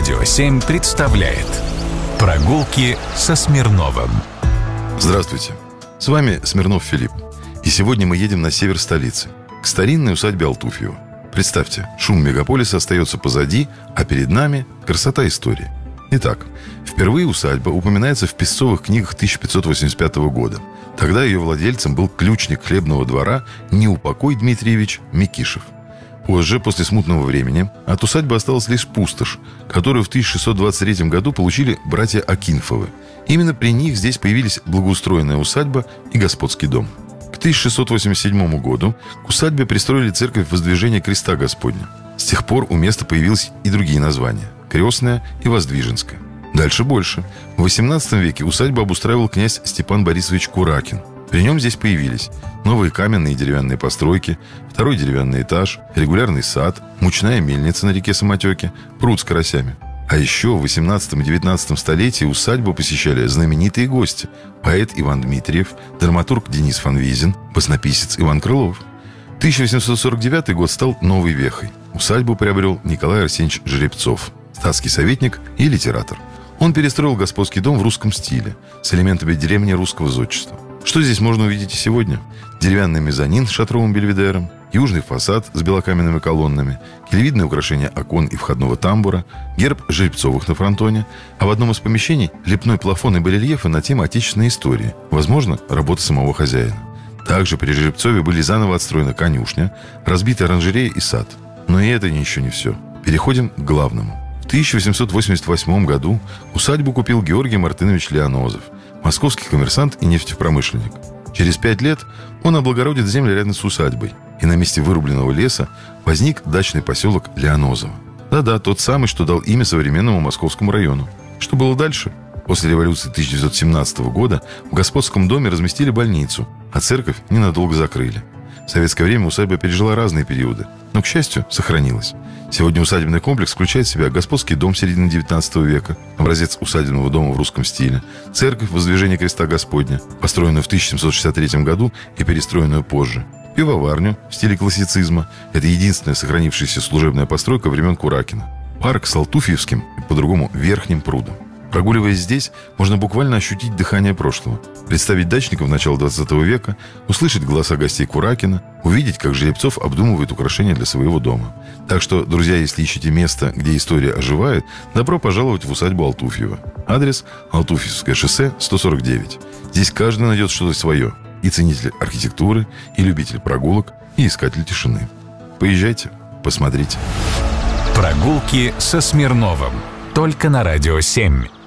Радио 7 представляет «Прогулки со Смирновым». Здравствуйте, с вами Смирнов Филипп. И сегодня мы едем на север столицы, к старинной усадьбе Алтуфьева. Представьте, шум мегаполиса остается позади, а перед нами красота истории. Итак, впервые усадьба упоминается в песцовых книгах 1585 года. Тогда ее владельцем был ключник хлебного двора Неупокой Дмитриевич Микишев. Позже, после смутного времени, от усадьбы осталась лишь пустошь, которую в 1623 году получили братья Акинфовы. Именно при них здесь появились благоустроенная усадьба и господский дом. К 1687 году к усадьбе пристроили церковь Воздвижения Креста Господня. С тех пор у места появились и другие названия – Крестная и Воздвиженская. Дальше больше. В XVIII веке усадьбу обустраивал князь Степан Борисович Куракин. При нем здесь появились новые каменные и деревянные постройки, второй деревянный этаж, регулярный сад, мучная мельница на реке Самотеке, пруд с карасями. А еще в XVIII и XIX столетии усадьбу посещали знаменитые гости – поэт Иван Дмитриев, драматург Денис Фанвизин, баснописец Иван Крылов. 1849 год стал новой вехой. Усадьбу приобрел Николай Арсеньевич Жеребцов, статский советник и литератор. Он перестроил господский дом в русском стиле с элементами деревни русского зодчества. Что здесь можно увидеть и сегодня? Деревянный мезонин с шатровым бельведером, южный фасад с белокаменными колоннами, келевидное украшение окон и входного тамбура, герб Жеребцовых на фронтоне, а в одном из помещений лепной плафон и барельефы на тему отечественной истории, возможно, работа самого хозяина. Также при Жеребцове были заново отстроена конюшня, разбиты оранжерея и сад. Но и это еще не все. Переходим к главному. В 1888 году усадьбу купил Георгий Мартынович Лианозов, московский коммерсант и нефтепромышленник. Через 5 лет он облагородит земли рядом с усадьбой, и на месте вырубленного леса возник дачный поселок Лианозово. Да-да, тот самый, что дал имя современному московскому району. Что было дальше? После революции 1917 года в господском доме разместили больницу, а церковь ненадолго закрыли. В советское время усадьба пережила разные периоды, но, к счастью, сохранилась. Сегодня усадебный комплекс включает в себя господский дом середины XIX века, образец усадебного дома в русском стиле, церковь Воздвижения Креста Господня, построенную в 1763 году и перестроенную позже, пивоварню в стиле классицизма, это единственная сохранившаяся служебная постройка времен Куракина, парк с Алтуфьевским и по-другому Верхним прудом. Прогуливаясь здесь, можно буквально ощутить дыхание прошлого, представить дачников начала 20 века, услышать голоса гостей Куракина, увидеть, как Жеребцов обдумывает украшения для своего дома. Так что, друзья, если ищете место, где история оживает, добро пожаловать в усадьбу Алтуфьева. Адрес – Алтуфьевское шоссе, 149. Здесь каждый найдет что-то свое. И ценитель архитектуры, и любитель прогулок, и искатель тишины. Поезжайте, посмотрите. «Прогулки со Смирновым» только на Радио 7.